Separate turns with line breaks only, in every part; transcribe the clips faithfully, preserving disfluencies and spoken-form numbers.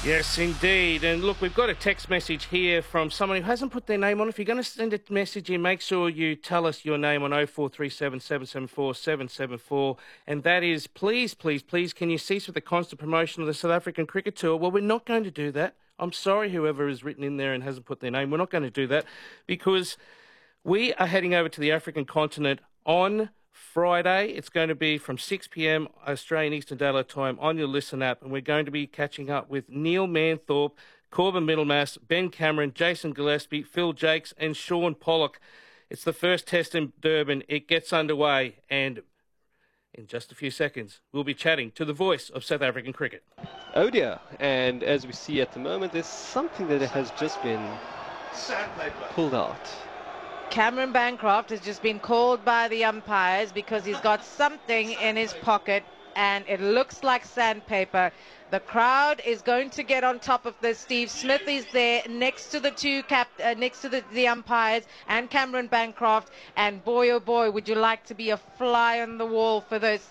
Yes, indeed. And look, we've got a text message here from someone who hasn't put their name on. If you're going to send a message in, make sure you tell us your name on oh four three seven, seven seven four, seven seven four. And that is, please, please, please, can you cease with the constant promotion of the South African Cricket Tour? Well, we're not going to do that. I'm sorry, whoever is written in there and hasn't put their name. We're not going to do that because we are heading over to the African continent on Friday. It's going to be from six p.m. Australian Eastern Daylight Time on your Listen app, and we're going to be catching up with Neil Manthorpe, Corbin Middlemass, Ben Cameron, Jason Gillespie, Phil Jakes, and Sean Pollock. It's the first test in Durban. It gets underway, and in just a few seconds, we'll be chatting to the voice of South African cricket.
Oh dear, and as we see at the moment, there's something that has just been pulled out.
Cameron Bancroft has just been called by the umpires because he's got something in his pocket and it looks like sandpaper. The crowd is going to get on top of this. Steve Smith is there next to the two cap, uh, next to the, the umpires and Cameron Bancroft. And boy, oh boy, would you like to be a fly on the wall for this?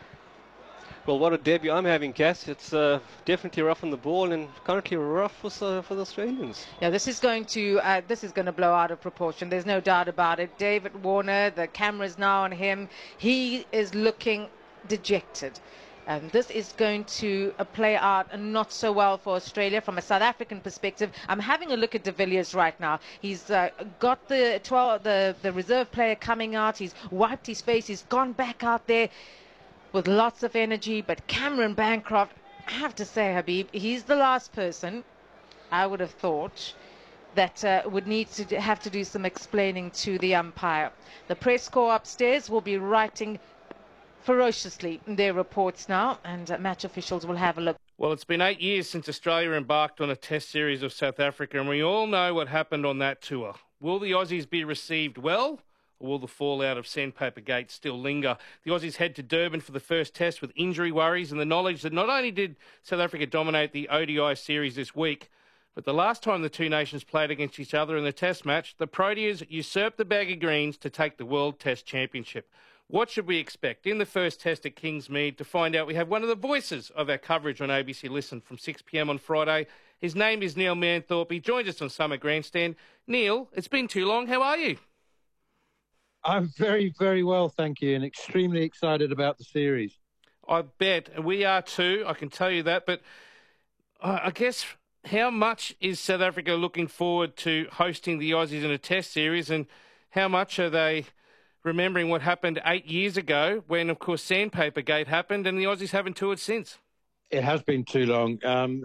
Well, what a debut I'm having, Cass. It's uh, definitely rough on the ball and currently rough for, uh, for the Australians.
Yeah, this is going to uh, this is going to blow out of proportion. There's no doubt about it. David Warner, the camera's now on him. He is looking dejected. And this is going to uh, play out not so well for Australia from a South African perspective. I'm having a look at de Villiers right now. He's uh, got the, twelve, the, the reserve player coming out. He's wiped his face. He's gone back out there with lots of energy. But Cameron Bancroft, I have to say, Habib, he's the last person I would have thought that uh, would need to have to do some explaining to the umpire. The press corps upstairs will be writing ferociously their reports now, and uh, match officials will have a look.
Well, it's been eight years since Australia embarked on a test series of South Africa, and we all know what happened on that tour. Will the Aussies be received well, or will the fallout of Sandpaper Gate still linger? The Aussies head to Durban for the first test with injury worries and the knowledge that not only did South Africa dominate the O D I series this week, but the last time the two nations played against each other in the test match, the Proteas usurped the bag of greens to take the World Test Championship. What should we expect in the first test at Kingsmead? To find out, we have one of the voices of our coverage on A B C Listen from six p.m. on Friday. His name is Neil Manthorpe. He joins us on Summer Grandstand. Neil, it's been too long. How are you?
I'm very, very well, thank you, and extremely excited about the series.
I bet, and we are too, I can tell you that. But uh, I guess, how much is South Africa looking forward to hosting the Aussies in a test series, and how much are they remembering what happened eight years ago when, of course, Sandpaper Gate happened and the Aussies haven't toured since?
It has been too long. Um,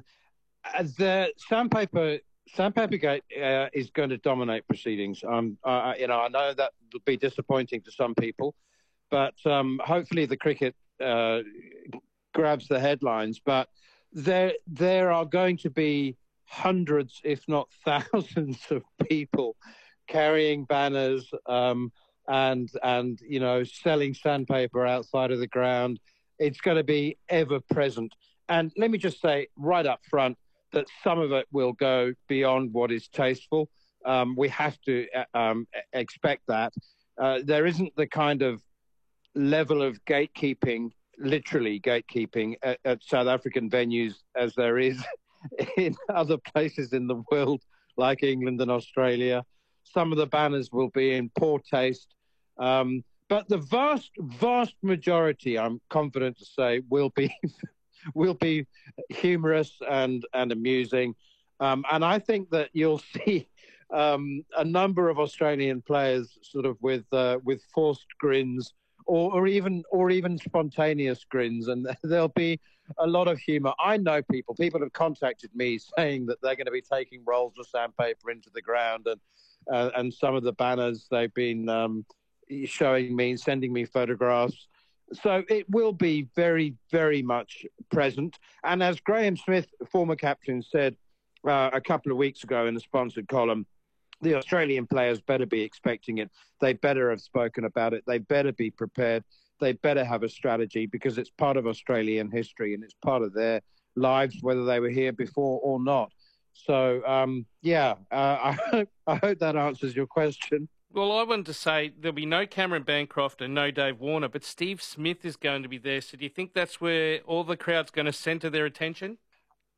the Sandpaper Sandpaper Gate uh, is going to dominate proceedings. Um, uh, you know, I know that will be disappointing to some people, but um, hopefully the cricket uh, grabs the headlines. But there, there are going to be hundreds, if not thousands, of people carrying banners. Um, and, and you know, selling sandpaper outside of the ground. It's going to be ever present. And let me just say right up front that some of it will go beyond what is tasteful. Um, we have to um, expect that. Uh, there isn't the kind of level of gatekeeping, literally gatekeeping, at, at South African venues as there is in other places in the world, like England and Australia. Some of the banners will be in poor taste. Um, but the vast, vast majority, I'm confident to say, will be will be humorous and, and amusing. Um, and I think that you'll see um, a number of Australian players sort of with uh, with forced grins or, or even or even spontaneous grins. And there'll be a lot of humour. I know people. People have contacted me saying that they're going to be taking rolls of sandpaper into the ground, and uh, and some of the banners they've been um, showing me, sending me photographs. So it will be very, very much present. And as Graham Smith, former captain, said uh, a couple of weeks ago in the sponsored column, the Australian players better be expecting it. They better have spoken about it. They better be prepared. They better have a strategy, because it's part of Australian history and it's part of their lives, whether they were here before or not. So, um, yeah, uh, I, hope, I hope that answers your question.
Well, I wanted to say there'll be no Cameron Bancroft and no Dave Warner, but Steve Smith is going to be there. So do you think that's where all the crowd's going to centre their attention?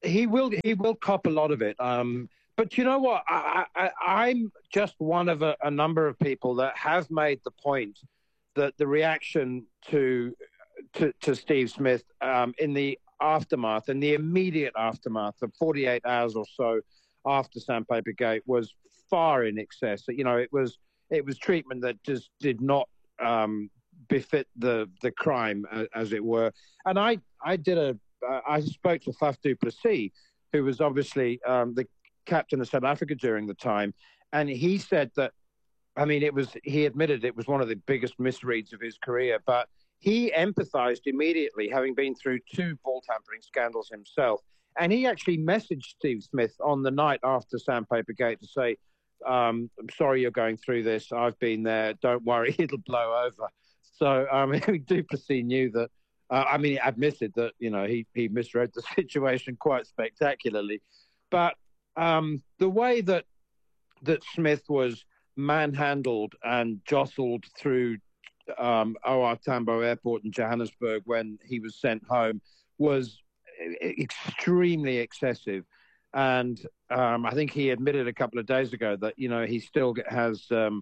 he will he will cop a lot of it. Um, but you know what? I, I, I'm just one of a, a number of people that have made the point that the reaction to to, to Steve Smith um, in the aftermath, in the immediate aftermath of forty-eight hours or so after Sandpaper Gate, was far in excess. You know, it was it was treatment that just did not um, befit the the crime, as it were. And I I did a uh, I spoke to Faf du Plessis, who was obviously um, the captain of South Africa during the time, and he said that, I mean, it was, he admitted it was one of the biggest misreads of his career, but he empathized immediately, having been through two ball tampering scandals himself. And he actually messaged Steve Smith on the night after Sandpaper Gate to say, um, I'm sorry you're going through this. I've been there. Don't worry, it'll blow over. So um, du Plessis knew that, uh, I mean, he admitted that, you know, he, he misread the situation quite spectacularly. But um, the way that that Smith was manhandled and jostled through um, O R Tambo Airport in Johannesburg when he was sent home was extremely excessive. And um, I think he admitted a couple of days ago that, you know, he still has um,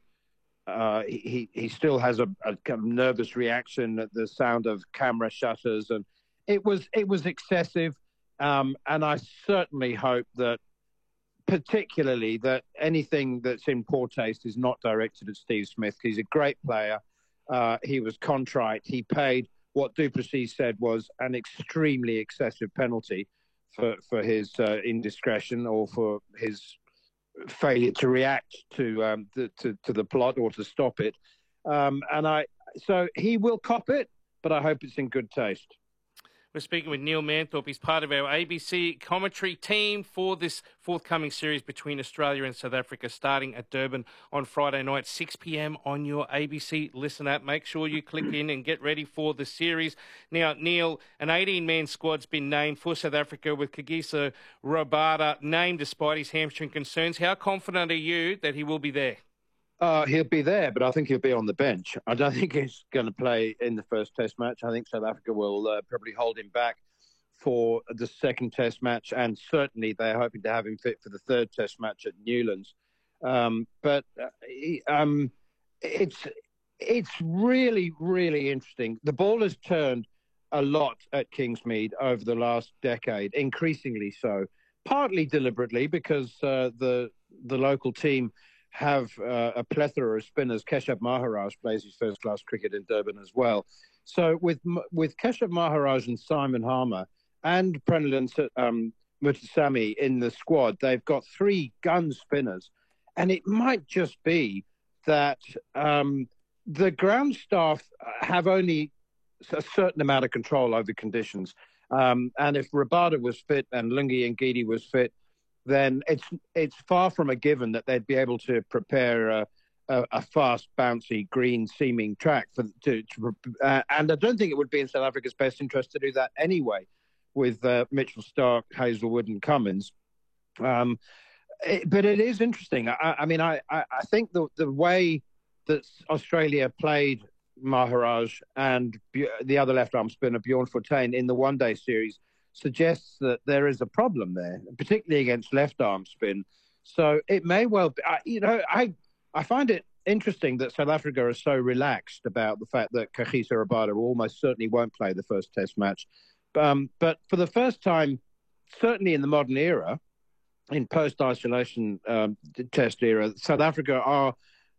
uh, he he still has a, a kind of nervous reaction at the sound of camera shutters, and it was it was excessive. Um, and I certainly hope that, particularly, that anything that's in poor taste is not directed at Steve Smith. He's a great player. Uh, he was contrite. He paid what du Plessis said was an extremely excessive penalty for, for his uh, indiscretion or for his failure to react to, um, the, to to the plot or to stop it. Um, and I, so he will cop it, but I hope it's in good taste.
We're speaking with Neil Manthorpe. He's part of our A B C commentary team for this forthcoming series between Australia and South Africa, starting at Durban on Friday night, six p.m. on your A B C Listen app. Make sure you click in and get ready for the series. Now, Neil, an eighteen-man squad's been named for South Africa, with Kagiso Rabada named despite his hamstring concerns. How confident are you that he will be there?
Uh, he'll be there, but I think he'll be on the bench. I don't think he's going to play in the first Test match. I think South Africa will uh, probably hold him back for the second Test match, and certainly they're hoping to have him fit for the third Test match at Newlands. Um, but uh, he, um, it's it's really, really interesting. The ball has turned a lot at Kingsmead over the last decade, increasingly so, partly deliberately because uh, the the local team have uh, a plethora of spinners. Keshav Maharaj plays his first-class cricket in Durban as well. So with with Keshav Maharaj and Simon Harmer and Pranil um, Muthusamy in the squad, they've got three gun spinners. And it might just be that um, the ground staff have only a certain amount of control over conditions. Um, and if Rabada was fit and Lungi Ngidi was fit, then it's it's far from a given that they'd be able to prepare a, a, a fast, bouncy, green-seeming track for to, to uh, and I don't think it would be in South Africa's best interest to do that anyway, with uh, Mitchell Starc, Hazelwood, and Cummins. Um, it, but it is interesting. I, I mean, I, I, I think the the way that Australia played Maharaj and the other left-arm spinner Bjorn Fortuin in the one-day series suggests that there is a problem there, particularly against left-arm spin. So it may well be, you know, I I find it interesting that South Africa are so relaxed about the fact that Kagiso Rabada almost certainly won't play the first Test match. Um, but for the first time, certainly in the modern era, in post-isolation um, Test era, South Africa are,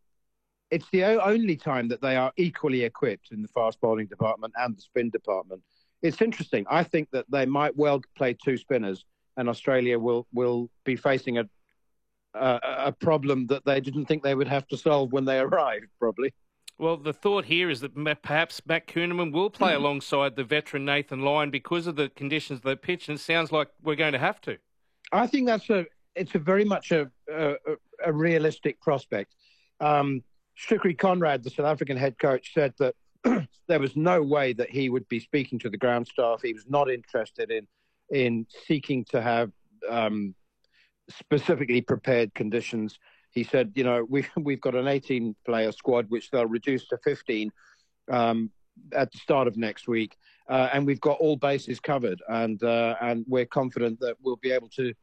it's the only time that they are equally equipped in the fast bowling department and the spin department. It's interesting. I think that they might well play two spinners, and Australia will, will be facing a, a a problem that they didn't think they would have to solve when they arrived, probably.
Well, the thought here is that perhaps Matt Kuhnemann will play alongside the veteran Nathan Lyon because of the conditions of the pitch, and it sounds like we're going to have to. I
think that's a it's a very much a a, a realistic prospect. Um, Shukri Conrad, the South African head coach, said that there was no way that he would be speaking to the ground staff. He was not interested in in seeking to have um, specifically prepared conditions. He said, you know, we've, we've got an eighteen-player squad, which they'll reduce to fifteen um, at the start of next week. uh, and we've got all bases covered, and uh, and we're confident that we'll be able to